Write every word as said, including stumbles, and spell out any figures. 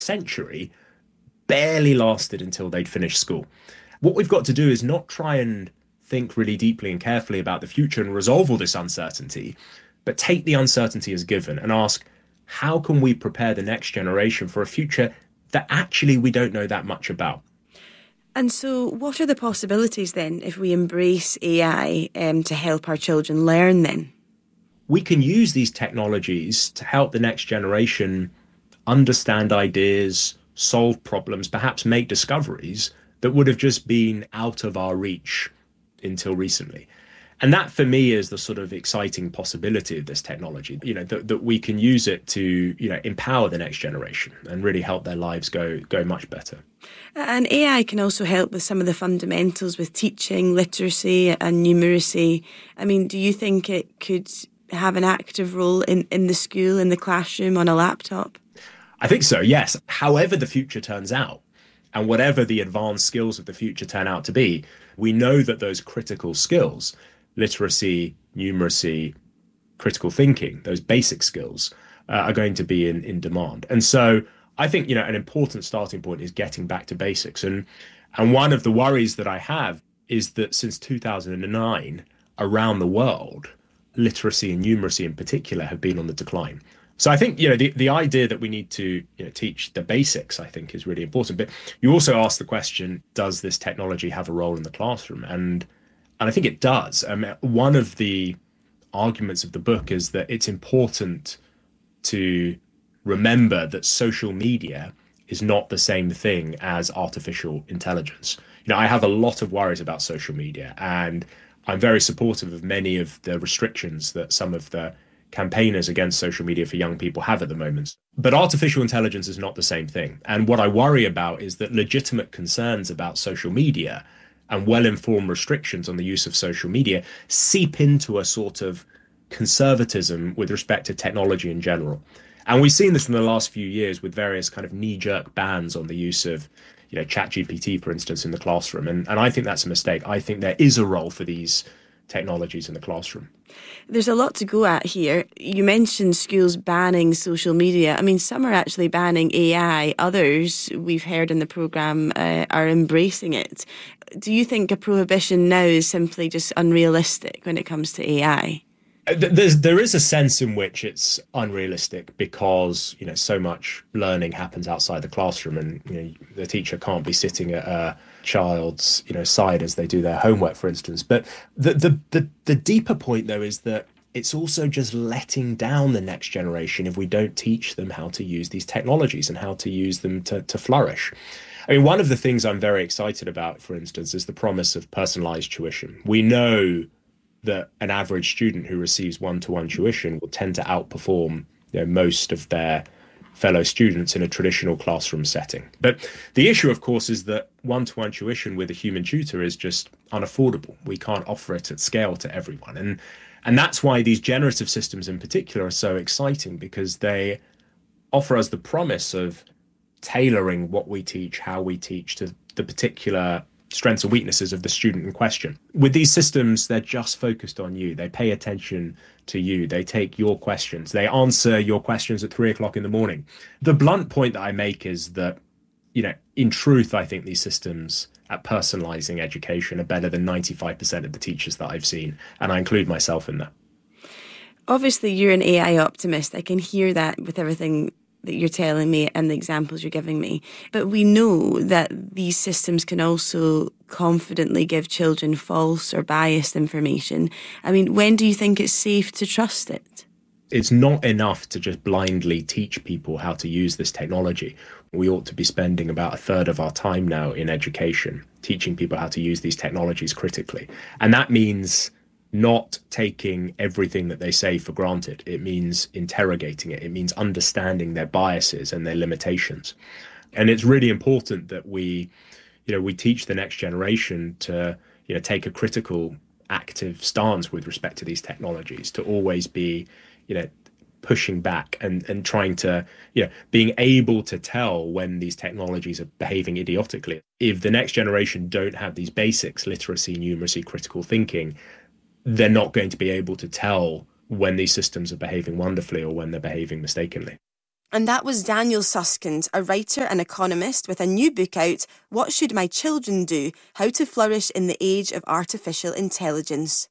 century barely lasted until they'd finished school. What we've got to do is not try and think really deeply and carefully about the future and resolve all this uncertainty, but take the uncertainty as given and ask, how can we prepare the next generation for a future that actually we don't know that much about? And so what are the possibilities then if we embrace A I um, to help our children learn then? We can use these technologies to help the next generation understand ideas, solve problems, perhaps make discoveries that would have just been out of our reach until recently. And that for me is the sort of exciting possibility of this technology, you know, that, that we can use it to, you know, empower the next generation and really help their lives go go much better. And A I can also help with some of the fundamentals with teaching, literacy and numeracy. I mean, do you think it could have an active role in, in the school, in the classroom, on a laptop? I think so, yes. However the future turns out, and whatever the advanced skills of the future turn out to be, we know that those critical skills, literacy, numeracy, critical thinking, those basic skills, uh, are going to be in, in demand. And so I think, you know, an important starting point is getting back to basics. And and one of the worries that I have is that since two thousand nine, around the world, literacy and numeracy in particular have been on the decline. So I think, you know, the, the idea that we need to, you know, teach the basics, I think, is really important. But you also ask the question, does this technology have a role in the classroom? And and I think it does. Um, one of the arguments of the book is that it's important to remember that social media is not the same thing as artificial intelligence. You know, I have a lot of worries about social media, and I'm very supportive of many of the restrictions that some of the campaigners against social media for young people have at the moment. But artificial intelligence is not the same thing. And what I worry about is that legitimate concerns about social media and well-informed restrictions on the use of social media seep into a sort of conservatism with respect to technology in general. And we've seen this in the last few years with various kind of knee-jerk bans on the use of, you know, ChatGPT, for instance, in the classroom. And, and I think that's a mistake. I think there is a role for these technologies in the classroom. There's a lot to go at here. You mentioned schools banning social media. I mean, some are actually banning A I. Others, we've heard in the programme, uh, are embracing it. Do you think a prohibition now is simply just unrealistic when it comes to A I? There's, there is a sense in which it's unrealistic because, you know, so much learning happens outside the classroom, and, you know, the teacher can't be sitting at a child's, you know, side as they do their homework, for instance. But the, the, the, the deeper point, though, is that it's also just letting down the next generation if we don't teach them how to use these technologies and how to use them to, to flourish. I mean, one of the things I'm very excited about, for instance, is the promise of personalized tuition. We know that an average student who receives one-to-one tuition will tend to outperform, you know, most of their fellow students in a traditional classroom setting. But the issue, of course, is that one-to-one tuition with a human tutor is just unaffordable. We can't offer it at scale to everyone. And and that's why these generative systems in particular are so exciting, because they offer us the promise of tailoring what we teach, how we teach, to the particular strengths and weaknesses of the student in question. With these systems, they're just focused on you. They pay attention to you. They take your questions. They answer your questions at three o'clock in the morning. The blunt point that I make is that, you know, in truth, I think these systems at personalizing education are better than ninety-five percent of the teachers that I've seen. And I include myself in that. Obviously, you're an A I optimist. I can hear that with everything that you're telling me and the examples you're giving me. But we know that these systems can also confidently give children false or biased information. I mean, when do you think it's safe to trust it? It's not enough to just blindly teach people how to use this technology. We ought to be spending about a third of our time now in education, teaching people how to use these technologies critically. And that means not taking everything that they say for granted. It means interrogating it. It means understanding their biases and their limitations. And it's really important that we, you know, we teach the next generation to, you know, take a critical, active stance with respect to these technologies, to always be, you know, pushing back and, and trying to, you know, being able to tell when these technologies are behaving idiotically. If the next generation don't have these basics, literacy, numeracy, critical thinking, they're not going to be able to tell when these systems are behaving wonderfully or when they're behaving mistakenly. And that was Daniel Susskind, a writer and economist with a new book out, What Should My Children Do? How to Flourish in the Age of Artificial Intelligence.